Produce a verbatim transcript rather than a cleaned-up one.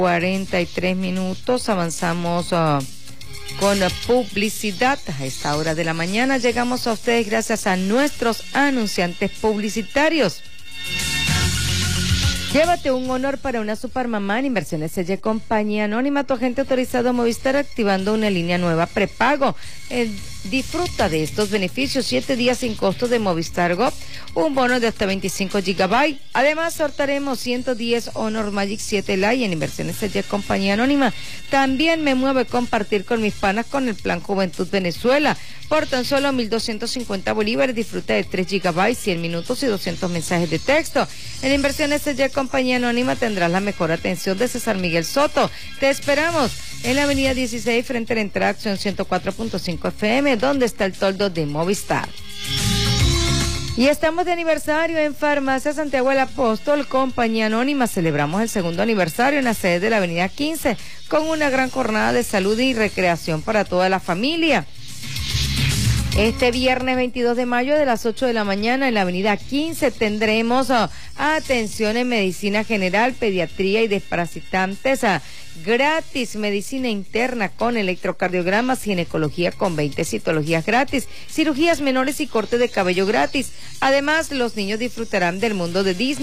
cuarenta y tres minutos, avanzamos uh, con publicidad. A esta hora de la mañana llegamos a ustedes gracias a nuestros anunciantes publicitarios. Llévate un honor para una supermamá en Inversiones Selle Compañía Anónima, tu agente autorizado Movistar, activando una línea nueva prepago. Eh, disfruta de estos beneficios: siete días sin costo de Movistar Go, un bono de hasta veinticinco gigabytes. Además, sortaremos ciento diez Honor Magic siete Lite en Inversiones Selle Compañía Anónima. También me mueve compartir con mis panas con el plan Juventud Venezuela. Por tan solo mil doscientos cincuenta bolívares, disfruta de tres gigabytes, cien minutos y doscientos mensajes de texto. En Inversiones Selle Compañía Anónima tendrás la mejor atención de César Miguel Soto. Te esperamos en la avenida dieciséis, frente a la entrada Acción ciento cuatro punto cinco F M, donde está el toldo de Movistar. Y estamos de aniversario en Farmacia Santiago del Apóstol Compañía Anónima. Celebramos el segundo aniversario en la sede de la avenida quince, con una gran jornada de salud y recreación para toda la familia. Este viernes veintidós de mayo, de las ocho de la mañana, en la avenida quince tendremos uh, atención en medicina general, pediatría y desparasitantes uh, gratis, medicina interna con electrocardiogramas, ginecología con veinte citologías gratis, cirugías menores y corte de cabello gratis. Además, los niños disfrutarán del mundo de Disney.